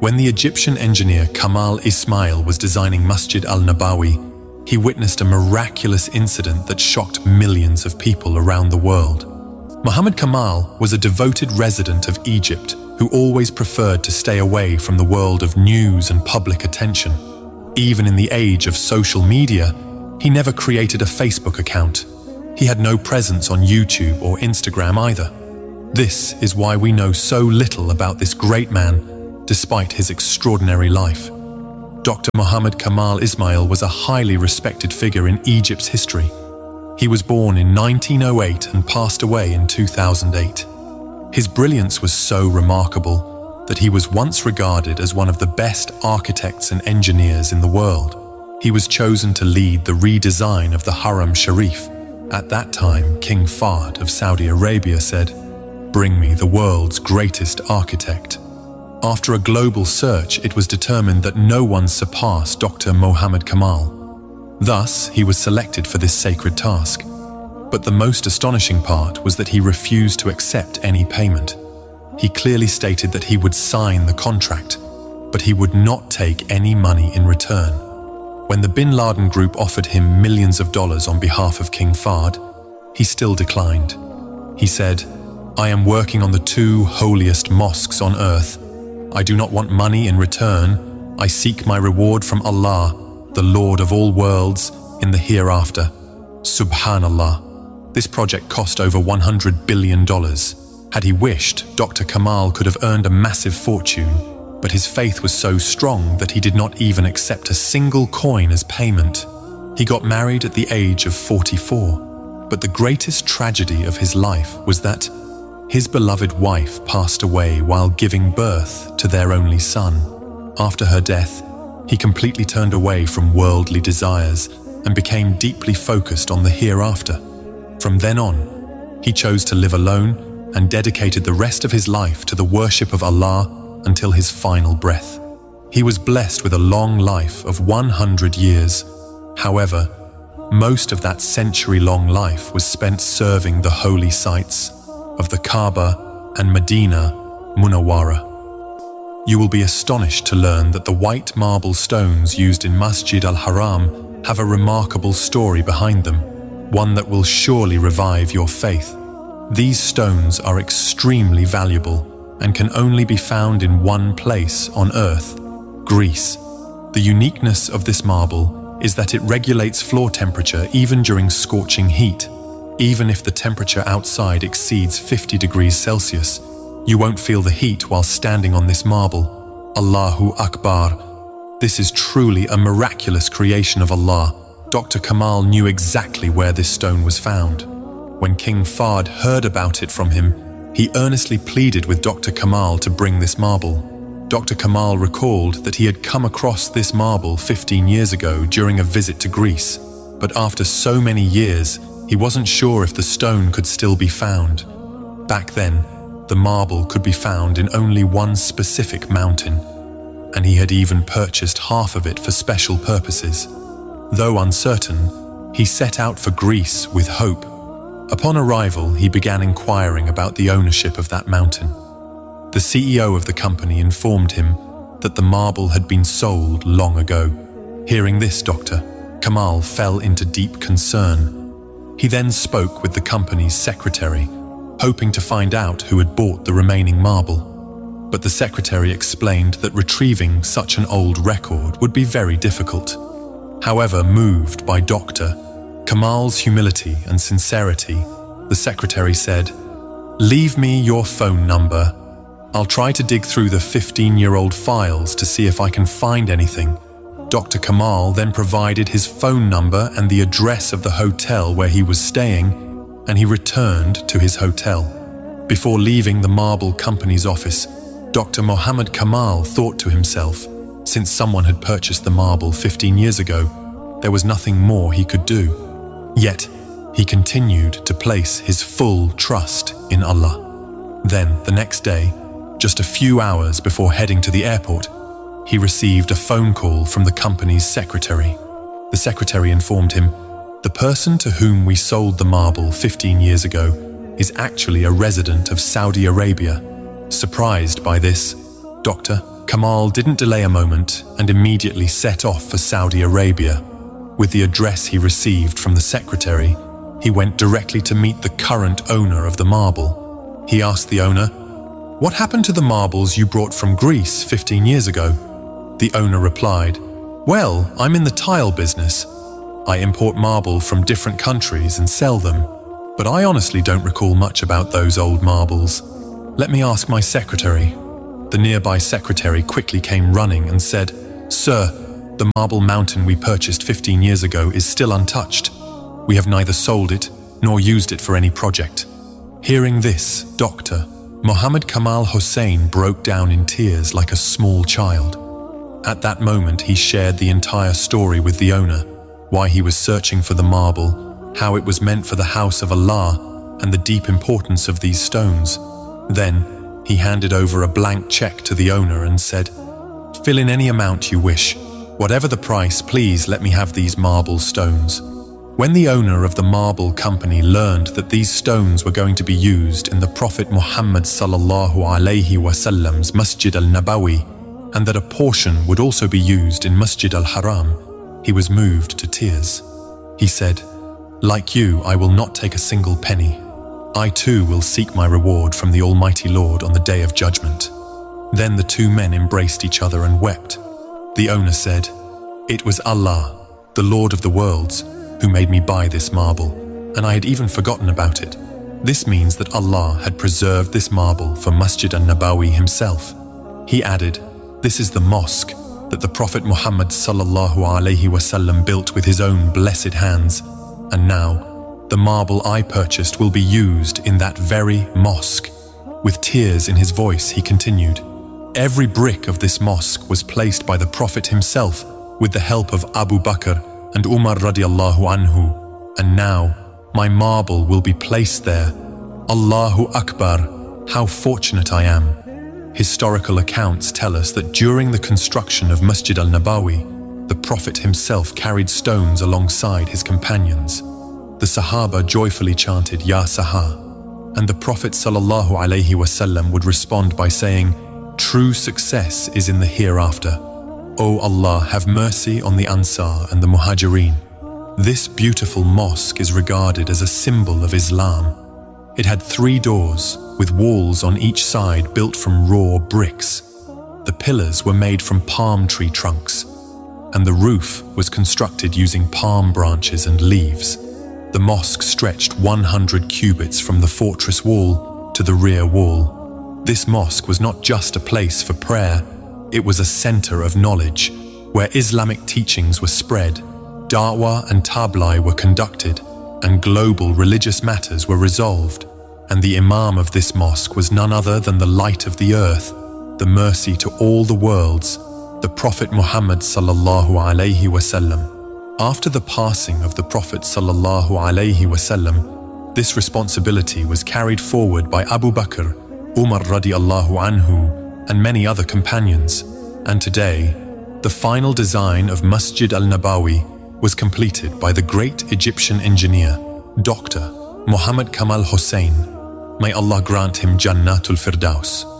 When the Egyptian engineer Kamal Ismail was designing Masjid al-Nabawi, he witnessed a miraculous incident that shocked millions of people around the world. Muhammad Kamal was a devoted resident of Egypt who always preferred to stay away from the world of news and public attention. Even in the age of social media, he never created a Facebook account. He had no presence on YouTube or Instagram either. This is why we know so little about this great man, despite his extraordinary life. Dr. Muhammad Kamal Ismail was a highly respected figure in Egypt's history. He was born in 1908 and passed away in 2008. His brilliance was so remarkable that he was once regarded as one of the best architects and engineers in the world. He was chosen to lead the redesign of the Haram Sharif. At that time, King Fahd of Saudi Arabia said, "Bring me the world's greatest architect." After a global search, it was determined that no one surpassed Dr. Muhammad Kamal. Thus, he was selected for this sacred task. But the most astonishing part was that he refused to accept any payment. He clearly stated that he would sign the contract, but he would not take any money in return. When the Bin Laden group offered him millions of dollars on behalf of King Fahd, he still declined. He said, "I am working on the two holiest mosques on earth. I do not want money in return. I seek my reward from Allah, the Lord of all worlds, in the hereafter." Subhanallah. This project cost over $100 billion. Had he wished, Dr. Kamal could have earned a massive fortune, but his faith was so strong that he did not even accept a single coin as payment. He got married at the age of 44, but the greatest tragedy of his life was that his beloved wife passed away while giving birth to their only son. After her death, he completely turned away from worldly desires and became deeply focused on the hereafter. From then on, he chose to live alone and dedicated the rest of his life to the worship of Allah until his final breath. He was blessed with a long life of 100 years. However, most of that century-long life was spent serving the holy sites of the Kaaba and Medina Munawwara. You will be astonished to learn that the white marble stones used in Masjid al-Haram have a remarkable story behind them, one that will surely revive your faith. These stones are extremely valuable and can only be found in one place on earth, Greece. The uniqueness of this marble is that it regulates floor temperature even during scorching heat. Even if the temperature outside exceeds 50 degrees Celsius, you won't feel the heat while standing on this marble. Allahu Akbar. This is truly a miraculous creation of Allah. Dr. Kamal knew exactly where this stone was found. When King Fahd heard about it from him, he earnestly pleaded with Dr. Kamal to bring this marble. Dr. Kamal recalled that he had come across this marble 15 years ago during a visit to Greece, but after so many years, he wasn't sure if the stone could still be found. Back then, the marble could be found in only one specific mountain, and he had even purchased half of it for special purposes. Though uncertain, he set out for Greece with hope. Upon arrival, he began inquiring about the ownership of that mountain. The CEO of the company informed him that the marble had been sold long ago. Hearing this, Dr. Kamal fell into deep concern. He then spoke with the company's secretary, hoping to find out who had bought the remaining marble. But the secretary explained that retrieving such an old record would be very difficult. However, moved by Dr. Kamal's humility and sincerity, the secretary said, "Leave me your phone number. I'll try to dig through the 15-year-old files to see if I can find anything." Dr. Kamal then provided his phone number and the address of the hotel where he was staying, and he returned to his hotel. Before leaving the marble company's office, Dr. Muhammad Kamal thought to himself, since someone had purchased the marble 15 years ago, there was nothing more he could do. Yet, he continued to place his full trust in Allah. Then, the next day, just a few hours before heading to the airport, he received a phone call from the company's secretary. The secretary informed him, "The person to whom we sold the marble 15 years ago is actually a resident of Saudi Arabia." Surprised by this, Dr. Kamal didn't delay a moment and immediately set off for Saudi Arabia. With the address he received from the secretary, he went directly to meet the current owner of the marble. He asked the owner, "What happened to the marbles you brought from Greece 15 years ago?" The owner replied, "Well, I'm in the tile business. I import marble from different countries and sell them, but I honestly don't recall much about those old marbles. Let me ask my secretary." The nearby secretary quickly came running and said, "Sir, the marble mountain we purchased 15 years ago is still untouched. We have neither sold it nor used it for any project." Hearing this, Dr. Mohammed Kamal Hossein broke down in tears like a small child. At that moment, he shared the entire story with the owner, why he was searching for the marble, how it was meant for the house of Allah, and the deep importance of these stones. Then, he handed over a blank check to the owner and said, "Fill in any amount you wish. Whatever the price, please let me have these marble stones." When the owner of the marble company learned that these stones were going to be used in the Prophet Muhammad sallallahu alaihi wasallam's Masjid al-Nabawi, and that a portion would also be used in Masjid al-Haram, he was moved to tears. He said, "Like you, I will not take a single penny. I too will seek my reward from the Almighty Lord on the Day of Judgment." Then the two men embraced each other and wept. The owner said, "It was Allah, the Lord of the worlds, who made me buy this marble, and I had even forgotten about it. This means that Allah had preserved this marble for Masjid al-Nabawi himself." He added, "This is the mosque that the Prophet Muhammad sallallahu alaihi wasallam built with his own blessed hands, and now the marble I purchased will be used in that very mosque." With tears in his voice, he continued, "Every brick of this mosque was placed by the Prophet himself with the help of Abu Bakr and Umar radiallahu anhu, and now my marble will be placed there. Allahu Akbar, how fortunate I am." Historical accounts tell us that during the construction of Masjid al-Nabawi, the Prophet himself carried stones alongside his companions. The Sahaba joyfully chanted Ya Saha, and the Prophet sallallahu alaihi wasallam would respond by saying, "True success is in the hereafter. O Allah, have mercy on the Ansar and the Muhajirin." This beautiful mosque is regarded as a symbol of Islam. It had 3 doors, with walls on each side built from raw bricks. The pillars were made from palm tree trunks, and the roof was constructed using palm branches and leaves. The mosque stretched 100 cubits from the fortress wall to the rear wall. This mosque was not just a place for prayer, it was a center of knowledge, where Islamic teachings were spread, da'wah and tabligh were conducted, and global religious matters were resolved. And the imam of this mosque was none other than the light of the earth, the mercy to all the worlds, the Prophet Muhammad sallallahu alaihi wasallam. After the passing of the Prophet sallallahu alaihi wasallam, this responsibility was carried forward by Abu Bakr, Umar radiallahu anhu, and many other companions. And today, the final design of Masjid al-Nabawi was completed by the great Egyptian engineer, Dr. Mohammed Kamal Hossein. May Allah grant him Jannatul Firdaus.